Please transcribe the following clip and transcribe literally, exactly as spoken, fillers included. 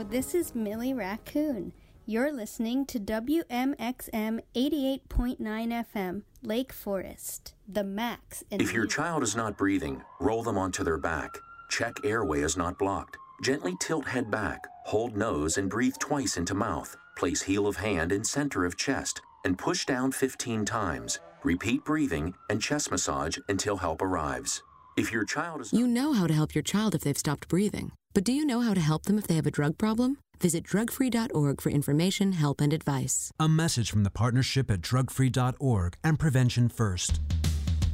this is Millie Raccoon. You're listening to W M X M eighty-eight point nine F M, Lake Forest, the max. In if your child is not breathing, roll them onto their back. Check airway is not blocked. Gently tilt head back, hold nose and breathe twice into mouth. Place heel of hand in center of chest and push down fifteen times. Repeat breathing and chest massage until help arrives. If your child is... You know how to help your child if they've stopped breathing. But do you know how to help them if they have a drug problem? Visit drug free dot org for information, help, and advice. A message from the partnership at drug free dot org and Prevention First.